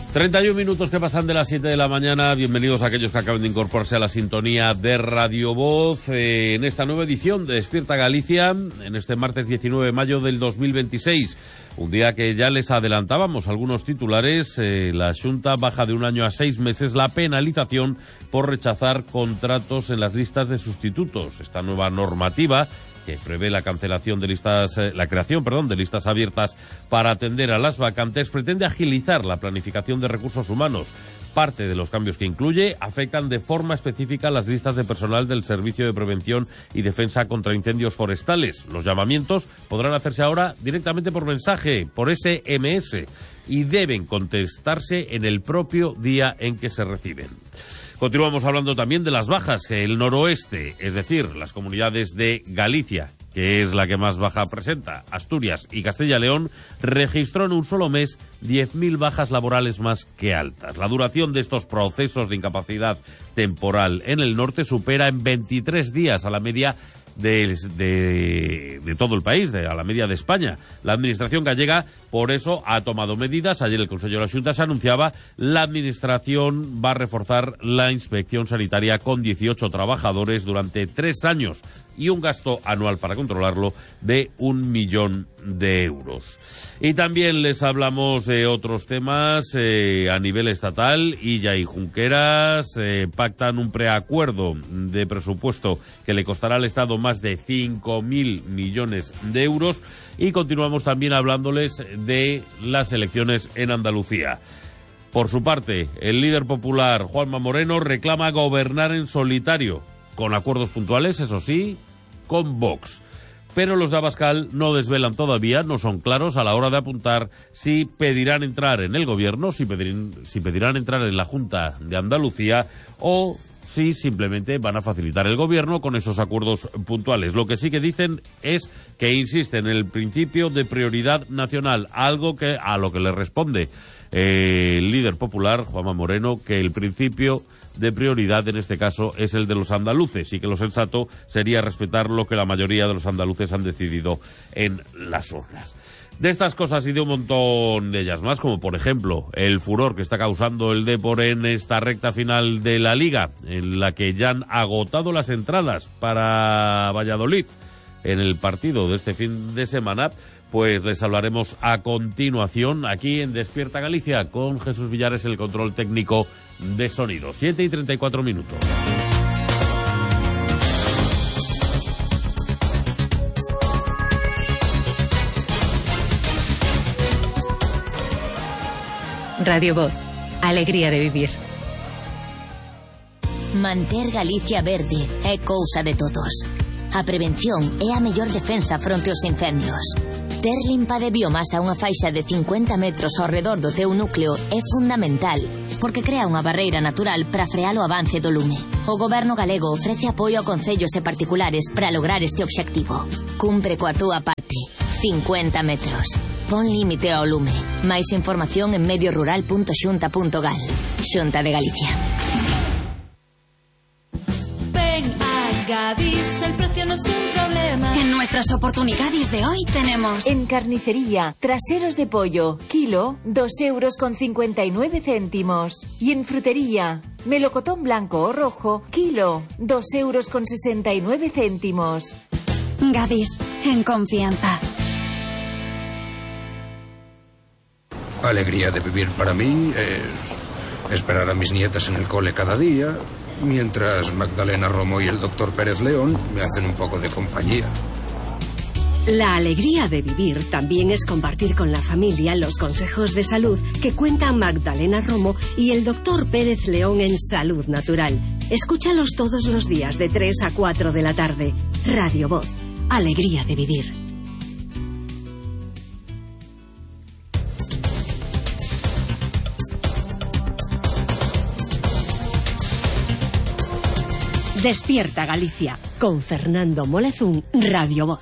31 minutos que pasan de las 7 de la mañana. Bienvenidos a aquellos que acaban de incorporarse a la sintonía de Radio Voz en esta nueva edición de Despierta Galicia, en este martes 19 de mayo del 2026. Un día que ya les adelantábamos algunos titulares. La Xunta baja de 1 año a 6 meses la penalización por rechazar contratos en las listas de sustitutos. Esta nueva normativa que prevé la cancelación de listas, la creación, de listas abiertas para atender a las vacantes, pretende agilizar la planificación de recursos humanos. Parte de los cambios que incluye afectan de forma específica las listas de personal del Servicio de Prevención y Defensa contra Incendios Forestales. Los llamamientos podrán hacerse ahora directamente por mensaje, por SMS, y deben contestarse en el propio día en que se reciben. Continuamos hablando también de las bajas. El noroeste, es decir, las comunidades de Galicia, que es la que más baja presenta, Asturias y Castilla y León, registró en un solo mes 10.000 bajas laborales más que altas. La duración de estos procesos de incapacidad temporal en el norte supera en 23 días a la media de todo el país, a la media de España. La Administración gallega, por eso, ha tomado medidas. Ayer el Consejo de la Xunta se anunciaba, la Administración va a reforzar la inspección sanitaria con 18 trabajadores durante 3 años y un gasto anual para controlarlo de 1 millón de euros. Y también les hablamos de otros temas a nivel estatal. Illa y Junqueras pactan un preacuerdo de presupuesto que le costará al Estado más de 5.000 millones de euros. Y continuamos también hablándoles de las elecciones en Andalucía. Por su parte, el líder popular, Juanma Moreno, reclama gobernar en solitario, con acuerdos puntuales, eso sí, con Vox. Pero los de Abascal no desvelan todavía, no son claros a la hora de apuntar si pedirán entrar en el gobierno, si pedirán entrar en la Junta de Andalucía o si simplemente van a facilitar el gobierno con esos acuerdos puntuales. Lo que sí que dicen es que insisten en el principio de prioridad nacional, algo que a lo que le responde el líder popular, Juanma Moreno, que el principio de prioridad en este caso es el de los andaluces y que lo sensato sería respetar lo que la mayoría de los andaluces han decidido en las urnas. De estas cosas y de un montón de ellas más, como por ejemplo el furor que está causando el Depor en esta recta final de la Liga, en la que ya han agotado las entradas para Valladolid en el partido de este fin de semana, pues les hablaremos a continuación aquí en Despierta Galicia con Jesús Villares, el control técnico de sonido. 7:34 minutos. Radio Voz, alegría de vivir. Manter Galicia verde é cousa de todos. A prevención é a mellor defensa fronte aos incendios. Ter limpa de biomasa unha faixa de 50 metros ao redor do teu núcleo é fundamental, porque crea unha barreira natural para frear o avance do lume. O Goberno galego ofrece apoio a concellos e particulares para lograr este obxectivo. Cumpre coa túa parte. 50 metros. Pon límite ao lume. Máis información en mediorural.xunta.gal. Xunta de Galicia. Gadis, el precio no es un problema. En nuestras oportunidades de hoy tenemos... En carnicería, traseros de pollo, kilo, 2,59 €. Y en frutería, melocotón blanco o rojo, kilo, 2,69 €. Gadis, en confianza. Alegría de vivir para mí es esperar a mis nietas en el cole cada día, mientras Magdalena Romo y el doctor Pérez León me hacen un poco de compañía. La alegría de vivir también es compartir con la familia los consejos de salud que cuentan Magdalena Romo y el doctor Pérez León en Salud Natural. Escúchalos todos los días de 3 a 4 de la tarde. Radio Voz, alegría de vivir. Despierta Galicia, con Fernando Molezún, Radio Voz.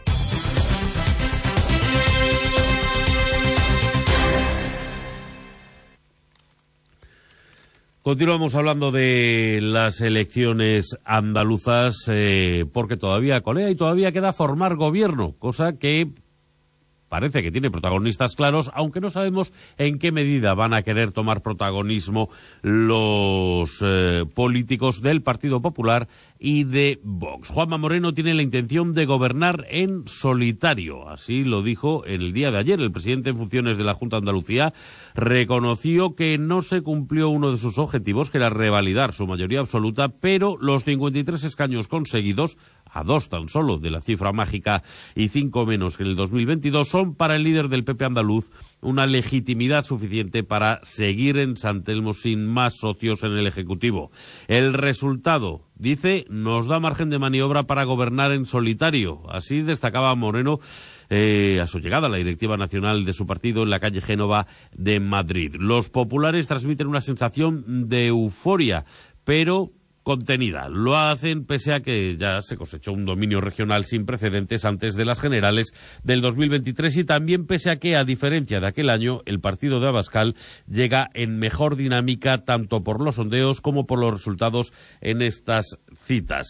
Continuamos hablando de las elecciones andaluzas porque todavía colea y todavía queda formar gobierno, cosa que parece que tiene protagonistas claros, aunque no sabemos en qué medida van a querer tomar protagonismo los políticos del Partido Popular y de Vox. Juanma Moreno tiene la intención de gobernar en solitario, así lo dijo el día de ayer. El presidente en funciones de la Junta de Andalucía reconoció que no se cumplió uno de sus objetivos, que era revalidar su mayoría absoluta, pero los 53 escaños conseguidos, a 2 tan solo de la cifra mágica y 5 menos que en el 2022, son para el líder del PP andaluz una legitimidad suficiente para seguir en San Telmo sin más socios en el Ejecutivo. El resultado, dice, nos da margen de maniobra para gobernar en solitario. Así destacaba Moreno a su llegada a la directiva nacional de su partido en la calle Génova de Madrid. Los populares transmiten una sensación de euforia, pero contenida. Lo hacen pese a que ya se cosechó un dominio regional sin precedentes antes de las generales del 2023 y también pese a que, a diferencia de aquel año, el partido de Abascal llega en mejor dinámica tanto por los sondeos como por los resultados en estas citas.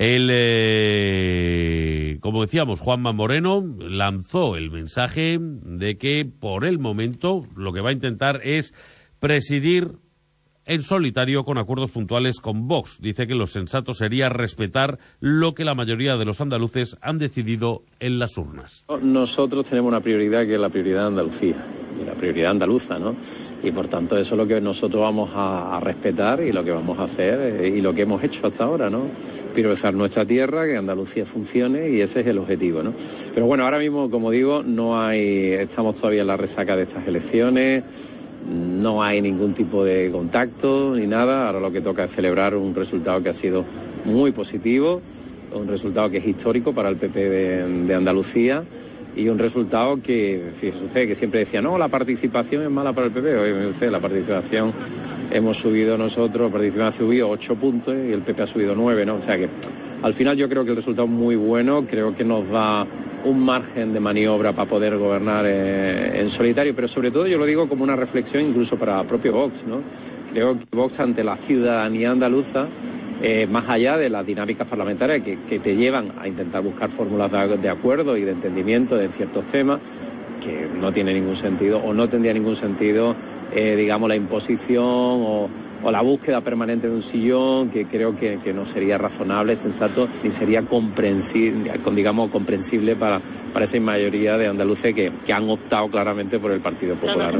Como decíamos, Juanma Moreno lanzó el mensaje de que por el momento lo que va a intentar es presidir en solitario con acuerdos puntuales con Vox. Dice que lo sensato sería respetar lo que la mayoría de los andaluces han decidido en las urnas. Nosotros tenemos una prioridad que es la prioridad de Andalucía, la prioridad andaluza, ¿no? Y por tanto eso es lo que nosotros vamos a respetar y lo que vamos a hacer y lo que hemos hecho hasta ahora, ¿no? Priorizar nuestra tierra, que Andalucía funcione y ese es el objetivo, ¿no? Pero bueno, ahora mismo, como digo, estamos todavía en la resaca de estas elecciones. No hay ningún tipo de contacto ni nada. Ahora lo que toca es celebrar un resultado que ha sido muy positivo, un resultado que es histórico para el PP de Andalucía y un resultado que, fíjese usted, que siempre decía, no, la participación es mala para el PP. Oye, usted, la participación hemos subido nosotros, la participación ha subido 8 puntos y el PP ha subido 9, ¿no? O sea que al final yo creo que el resultado es muy bueno, creo que nos da un margen de maniobra para poder gobernar en solitario, pero sobre todo yo lo digo como una reflexión incluso para propio Vox, ¿no? Creo que Vox ante la ciudadanía andaluza, más allá de las dinámicas parlamentarias que te llevan a intentar buscar fórmulas de acuerdo y de entendimiento de ciertos temas, que no tiene ningún sentido o no tendría ningún sentido, digamos, la imposición o la búsqueda permanente de un sillón, que creo que no sería razonable, sensato, ni sería comprensible para esa mayoría de andaluces que han optado claramente por el Partido Popular.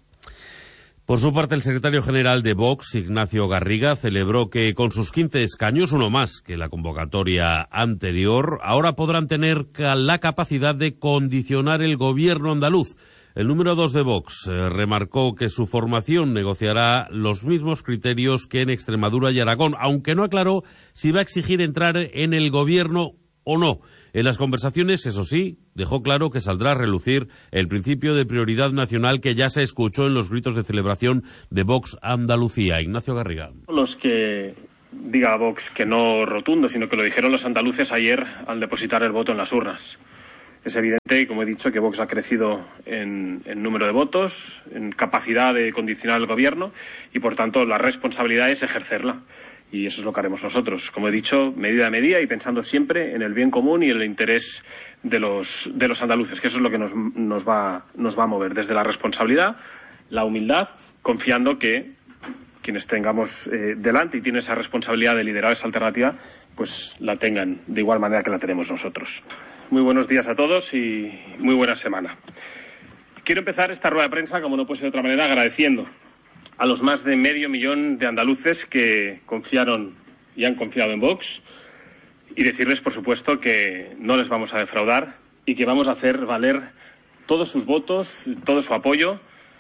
Por su parte, el secretario general de Vox, Ignacio Garriga, celebró que con sus 15 escaños, uno más que la convocatoria anterior, ahora podrán tener la capacidad de condicionar el gobierno andaluz. El número 2 de Vox remarcó que su formación negociará los mismos criterios que en Extremadura y Aragón, aunque no aclaró si va a exigir entrar en el gobierno o no. En las conversaciones, eso sí, dejó claro que saldrá a relucir el principio de prioridad nacional que ya se escuchó en los gritos de celebración de Vox Andalucía. Ignacio Garriga. Los que diga Vox que no rotundo, sino que lo dijeron los andaluces ayer al depositar el voto en las urnas. Es evidente, como he dicho, que Vox ha crecido en número de votos, en capacidad de condicionar el gobierno y, por tanto, la responsabilidad es ejercerla. Y eso es lo que haremos nosotros, como he dicho, medida a medida y pensando siempre en el bien común y en el interés de los andaluces, que eso es lo que nos va a mover desde la responsabilidad, la humildad, confiando que quienes tengamos delante y tienen esa responsabilidad de liderar esa alternativa, pues la tengan de igual manera que la tenemos nosotros. Muy buenos días a todos y muy buena semana. Quiero empezar esta rueda de prensa, como no puede ser de otra manera, agradeciendo a los más de 500.000 de andaluces que confiaron y han confiado en Vox y decirles, por supuesto, que no les vamos a defraudar y que vamos a hacer valer todos sus votos, todo su apoyo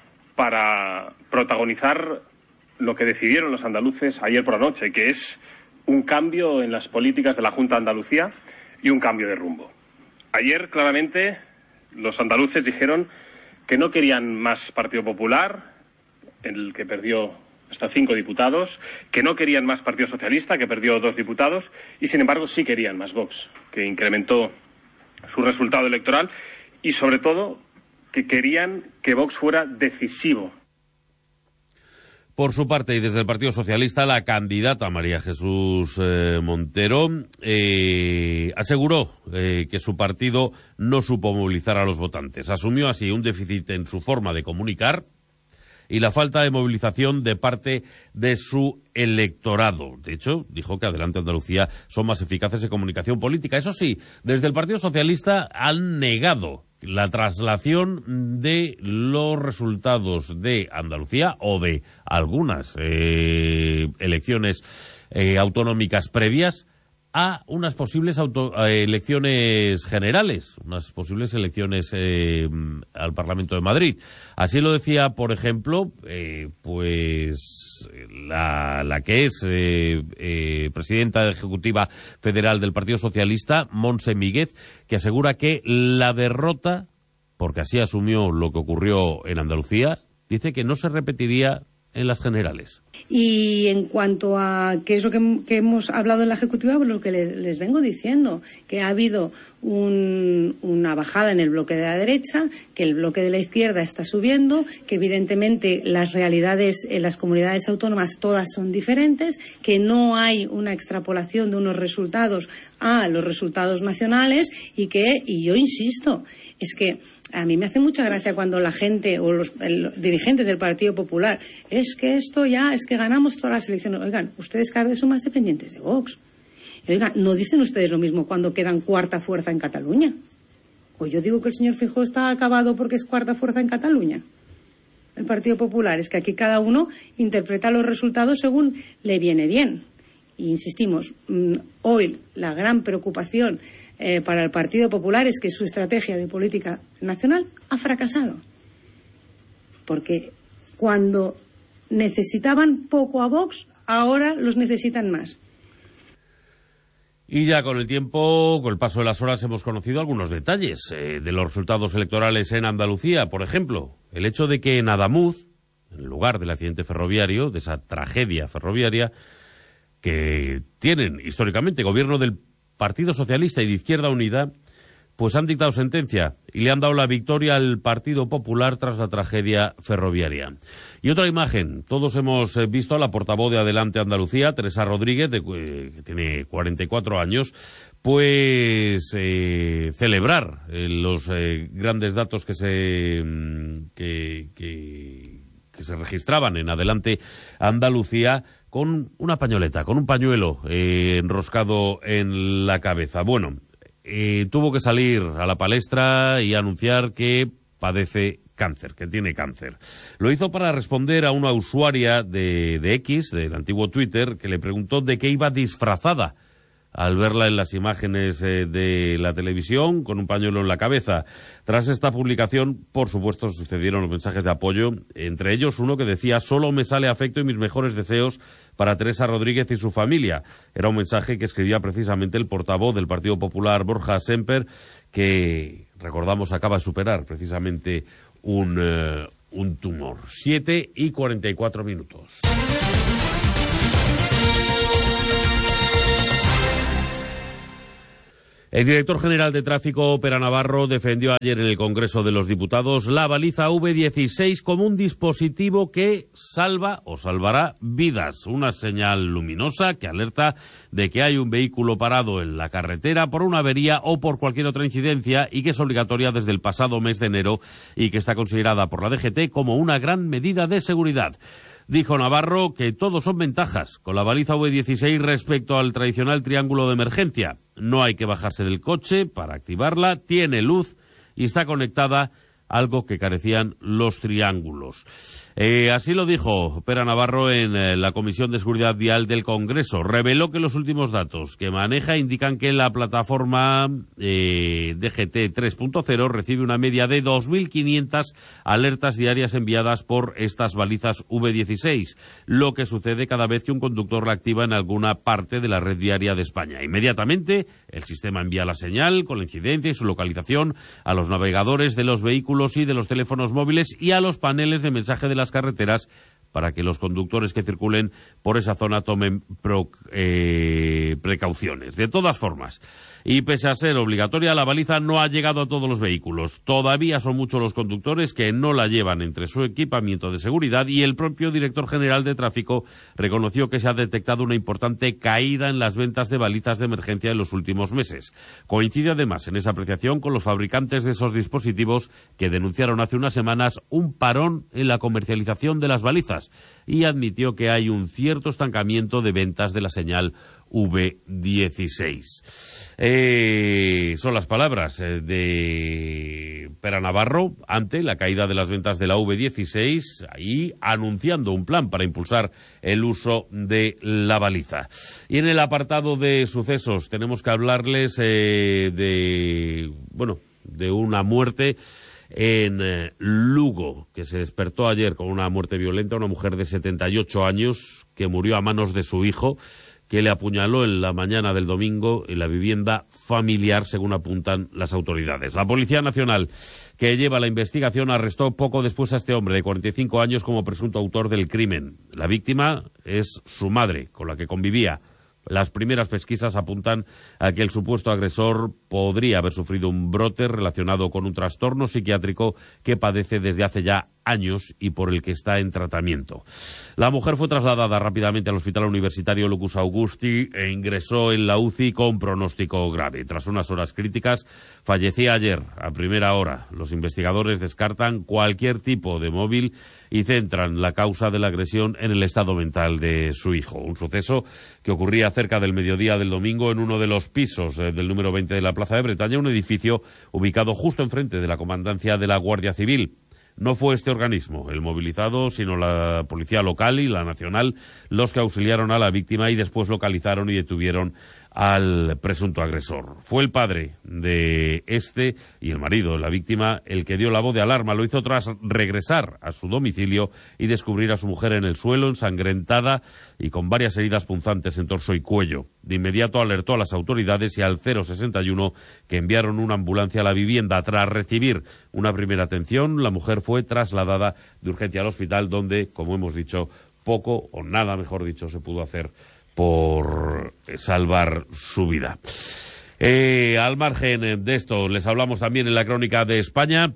para protagonizar lo que decidieron los andaluces ayer por la noche, que es un cambio en las políticas de la Junta de Andalucía y un cambio de rumbo. Ayer, claramente, los andaluces dijeron que no querían más Partido Popular, el que perdió hasta 5 diputados, que no querían más Partido Socialista, que perdió 2 diputados, y sin embargo sí querían más Vox, que incrementó su resultado electoral, y sobre todo que querían que Vox fuera decisivo. Por su parte, y desde el Partido Socialista, la candidata María Jesús Montero aseguró que su partido no supo movilizar a los votantes. Asumió así un déficit en su forma de comunicar y la falta de movilización de parte de su electorado. De hecho, dijo que Adelante Andalucía son más eficaces en comunicación política. Eso sí, desde el Partido Socialista han negado la traslación de los resultados de Andalucía o de algunas elecciones autonómicas previas a unas posibles elecciones generales, unas posibles elecciones al Parlamento de Madrid. Así lo decía, por ejemplo, la que es presidenta ejecutiva federal del Partido Socialista, Montse Míguez, que asegura que la derrota, porque así asumió lo que ocurrió en Andalucía, dice que no se repetiría en las generales. Y en cuanto a qué es lo que hemos hablado en la Ejecutiva, pues lo que les vengo diciendo, que ha habido una bajada en el bloque de la derecha, que el bloque de la izquierda está subiendo, que evidentemente las realidades en las comunidades autónomas todas son diferentes, que no hay una extrapolación de unos resultados a los resultados nacionales y yo insisto, es que a mí me hace mucha gracia cuando la gente o los dirigentes del Partido Popular, es que ganamos todas las elecciones. Oigan, ustedes cada vez son más dependientes de Vox. Y oigan, ¿no dicen ustedes lo mismo cuando quedan cuarta fuerza en Cataluña? O yo digo que el señor Feijóo está acabado porque es cuarta fuerza en Cataluña. El Partido Popular, es que aquí cada uno interpreta los resultados según le viene bien. Y insistimos, hoy la gran preocupación para el Partido Popular es que su estrategia de política nacional ha fracasado. Porque cuando necesitaban poco a Vox, ahora los necesitan más. Y ya con el tiempo, con el paso de las horas, hemos conocido algunos detalles de los resultados electorales en Andalucía. Por ejemplo, el hecho de que en Adamuz, en el lugar del accidente ferroviario, de esa tragedia ferroviaria, que tienen históricamente gobierno del Partido Socialista y de Izquierda Unida, pues han dictado sentencia y le han dado la victoria al Partido Popular tras la tragedia ferroviaria. Y otra imagen, todos hemos visto a la portavoz de Adelante Andalucía, Teresa Rodríguez, que tiene 44 años, pues celebrar los grandes datos que se registraban en Adelante Andalucía, con una pañoleta, con un pañuelo enroscado en la cabeza. Bueno, tuvo que salir a la palestra y anunciar que padece cáncer, que tiene cáncer. Lo hizo para responder a una usuaria de X, del antiguo Twitter, que le preguntó de qué iba disfrazada al verla en las imágenes de la televisión con un pañuelo en la cabeza. Tras esta publicación, por supuesto, sucedieron los mensajes de apoyo, entre ellos uno que decía: solo me sale afecto y mis mejores deseos para Teresa Rodríguez y su familia. Era un mensaje que escribía precisamente el portavoz del Partido Popular, Borja Semper, que, recordamos, acaba de superar precisamente un tumor. 7:44. El director general de Tráfico, Pere Navarro, defendió ayer en el Congreso de los Diputados la baliza V16 como un dispositivo que salva o salvará vidas. Una señal luminosa que alerta de que hay un vehículo parado en la carretera por una avería o por cualquier otra incidencia y que es obligatoria desde el pasado mes de enero y que está considerada por la DGT como una gran medida de seguridad. Dijo Navarro que todo son ventajas con la baliza V16 respecto al tradicional triángulo de emergencia. No hay que bajarse del coche para activarla, tiene luz y está conectada, algo que carecían los triángulos. Así lo dijo Pere Navarro en la Comisión de Seguridad Vial del Congreso. Reveló que los últimos datos que maneja indican que la plataforma DGT 3.0 recibe una media de 2.500 alertas diarias enviadas por estas balizas V16, lo que sucede cada vez que un conductor la activa en alguna parte de la red viaria de España. Inmediatamente, el sistema envía la señal con la incidencia y su localización a los navegadores de los vehículos y de los teléfonos móviles y a los paneles de mensaje de las carreteras para que los conductores que circulen por esa zona tomen precauciones. De todas formas, y pese a ser obligatoria, la baliza no ha llegado a todos los vehículos. Todavía son muchos los conductores que no la llevan entre su equipamiento de seguridad, y el propio director general de tráfico reconoció que se ha detectado una importante caída en las ventas de balizas de emergencia en los últimos meses. Coincide además en esa apreciación con los fabricantes de esos dispositivos que denunciaron hace unas semanas un parón en la comercialización de las balizas, y admitió que hay un cierto estancamiento de ventas de la señal V16. Son las palabras de Pera Navarro ante la caída de las ventas de la V16 y anunciando un plan para impulsar el uso de la baliza. Y en el apartado de sucesos tenemos que hablarles de una muerte en Lugo, que se despertó ayer con una muerte violenta, una mujer de 78 años que murió a manos de su hijo, que le apuñaló en la mañana del domingo en la vivienda familiar, según apuntan las autoridades. La Policía Nacional, que lleva la investigación, arrestó poco después a este hombre de 45 años como presunto autor del crimen. La víctima es su madre, con la que convivía. Las primeras pesquisas apuntan a que el supuesto agresor podría haber sufrido un brote relacionado con un trastorno psiquiátrico que padece desde hace ya años y por el que está en tratamiento. La mujer fue trasladada rápidamente al Hospital Universitario Lucus Augusti e ingresó en la UCI con pronóstico grave. Tras unas horas críticas, fallecía ayer a primera hora. Los investigadores descartan cualquier tipo de móvil y centran la causa de la agresión en el estado mental de su hijo. Un suceso que ocurría cerca del mediodía del domingo en uno de los pisos del número 20 de la Plaza de Bretaña, un edificio ubicado justo enfrente de la comandancia de la Guardia Civil. No fue este organismo el movilizado, sino la policía local y la nacional los que auxiliaron a la víctima y después localizaron y detuvieron al presunto agresor. Fue el padre de este y el marido de la víctima el que dio la voz de alarma. Lo hizo tras regresar a su domicilio y descubrir a su mujer en el suelo, ensangrentada y con varias heridas punzantes en torso y cuello. De inmediato alertó a las autoridades y al 061, que enviaron una ambulancia a la vivienda. Tras recibir una primera atención, la mujer fue trasladada de urgencia al hospital, donde, como hemos dicho, poco o nada, mejor dicho, se pudo hacer por salvar su vida. Al margen de esto, les hablamos también en la crónica de España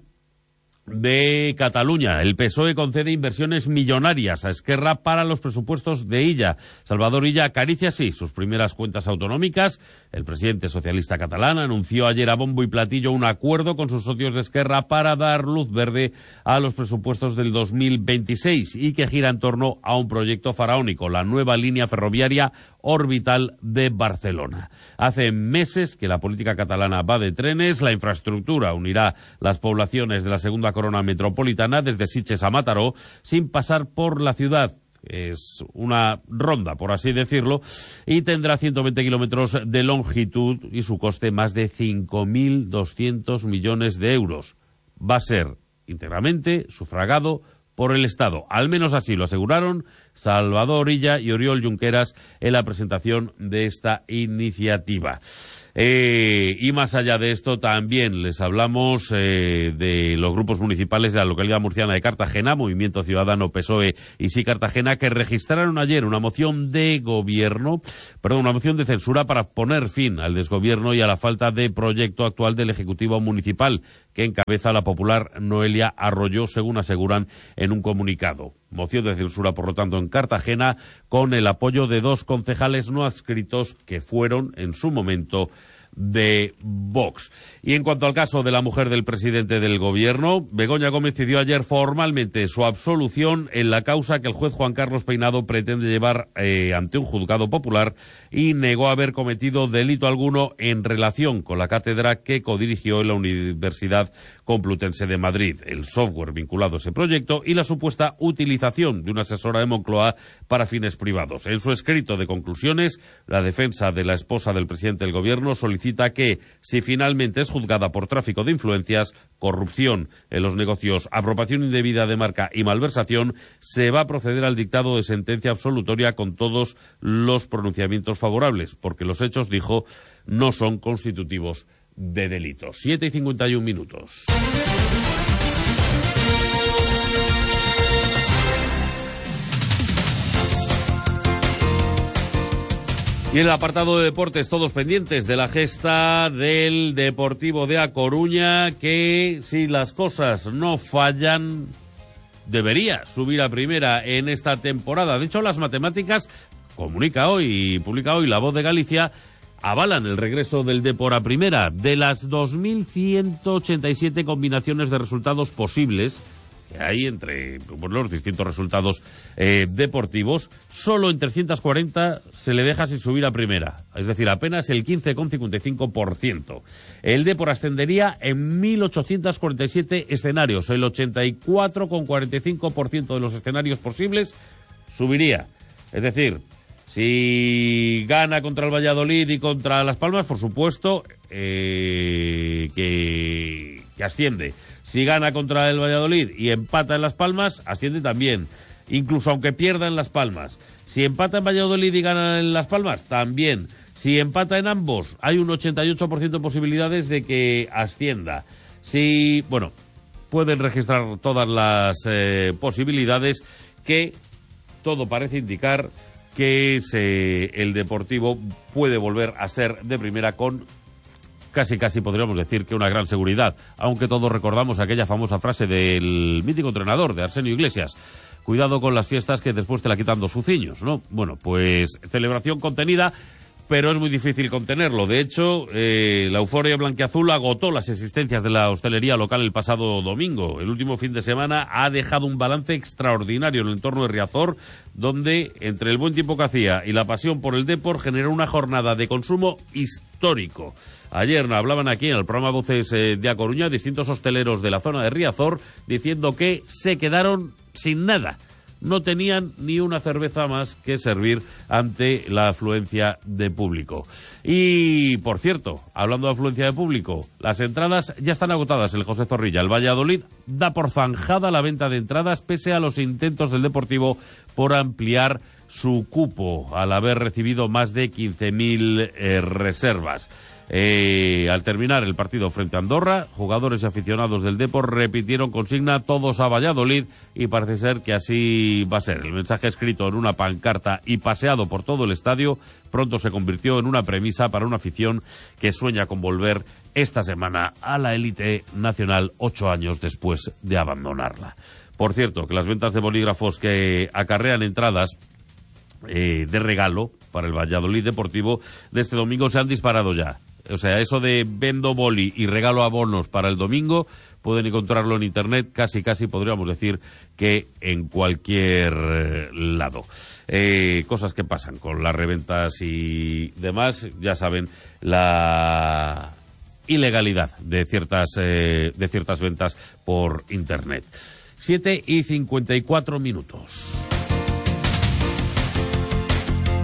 de Cataluña. El PSOE concede inversiones millonarias a Esquerra para los presupuestos de Illa. Salvador Illa acaricia así sus primeras cuentas autonómicas. El presidente socialista catalán anunció ayer a bombo y platillo un acuerdo con sus socios de Esquerra para dar luz verde a los presupuestos del 2026 y que gira en torno a un proyecto faraónico, la nueva línea ferroviaria orbital de Barcelona. Hace meses que la política catalana va de trenes. La infraestructura unirá las poblaciones de la segunda corona metropolitana desde Sitges a Mataró sin pasar por la ciudad. Es una ronda, por así decirlo, y tendrá 120 kilómetros de longitud y su coste más de 5.200 millones de euros. Va a ser íntegramente sufragado por el Estado. Al menos así lo aseguraron Salvador Illa y Oriol Junqueras en la presentación de esta iniciativa. Y más allá de esto, también les hablamos de los grupos municipales de la localidad murciana de Cartagena, Movimiento Ciudadano, PSOE y Sí Cartagena, que registraron ayer una moción de censura para poner fin al desgobierno y a la falta de proyecto actual del Ejecutivo Municipal, que encabeza la popular Noelia Arroyo, según aseguran en un comunicado. Moción de censura, por lo tanto, en Cartagena, con el apoyo de 2 concejales no adscritos que fueron, en su momento, de Vox. Y en cuanto al caso de la mujer del presidente del gobierno, Begoña Gómez pidió ayer formalmente su absolución en la causa que el juez Juan Carlos Peinado pretende llevar ante un juzgado popular, y negó haber cometido delito alguno en relación con la cátedra que codirigió en la Universidad Complutense de Madrid, el software vinculado a ese proyecto y la supuesta utilización de una asesora de Moncloa para fines privados. En su escrito de conclusiones, la defensa de la esposa del presidente del gobierno solicita que, si finalmente es juzgada por tráfico de influencias, corrupción en los negocios, apropiación indebida de marca y malversación, se va a proceder al dictado de sentencia absolutoria con todos los pronunciamientos favorables, porque los hechos, dijo, no son constitutivos de delito. 7:51. Y en el apartado de deportes, todos pendientes de la gesta del Deportivo de A Coruña, que si las cosas no fallan, debería subir a primera en esta temporada. De hecho, las matemáticas, publica hoy La Voz de Galicia, avalan el regreso del Depor a primera. De las 2.187 combinaciones de resultados posibles que hay entre los distintos resultados deportivos, solo en 340 se le deja sin subir a primera, es decir, apenas el 15,55%. El Depor ascendería en 1.847 escenarios, el 84,45% de los escenarios posibles subiría. Es decir, si gana contra el Valladolid y contra Las Palmas, por supuesto que asciende. Si gana contra el Valladolid y empata en Las Palmas, asciende también, incluso aunque pierda en Las Palmas. Si empata en Valladolid y gana en Las Palmas, también. Si empata en ambos, hay un 88% de posibilidades de que ascienda. Pueden registrar todas las posibilidades, que todo parece indicar que el Deportivo puede volver a ser de primera con casi podríamos decir que una gran seguridad, aunque todos recordamos aquella famosa frase del mítico entrenador de Arsenio Iglesias: cuidado con las fiestas que después te la quitan dos fuciños, ¿no? Bueno, pues celebración contenida, pero es muy difícil contenerlo. De hecho, la euforia blanquiazul agotó las existencias de la hostelería local el pasado domingo. El último fin de semana ha dejado un balance extraordinario en el entorno de Riazor, donde entre el buen tiempo que hacía y la pasión por el Depor generó una jornada de consumo histórico. Ayer hablaban aquí en el programa Voces de A Coruña distintos hosteleros de la zona de Riazor diciendo que se quedaron sin nada. No tenían ni una cerveza más que servir ante la afluencia de público. Y, por cierto, hablando de afluencia de público, las entradas ya están agotadas en el José Zorrilla. El Valladolid da por zanjada la venta de entradas pese a los intentos del Deportivo por ampliar su cupo al haber recibido más de 15.000 reservas. Al terminar el partido frente a Andorra, jugadores y aficionados del Depor repitieron consigna todos a Valladolid, y parece ser que así va a ser. El mensaje escrito en una pancarta y paseado por todo el estadio pronto se convirtió en una premisa para una afición que sueña con volver esta semana a la élite nacional 8 años después de abandonarla. Por cierto, que las ventas de bolígrafos que acarrean entradas de regalo para el Valladolid Deportivo de este domingo se han disparado ya. O sea, eso de vendo boli y regalo abonos para el domingo, pueden encontrarlo en internet casi podríamos decir que en cualquier lado. Cosas que pasan con las reventas y demás, ya saben, la ilegalidad de ciertas ventas por internet. 7:54.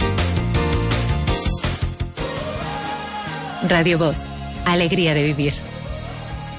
Radio Voz, alegría de vivir.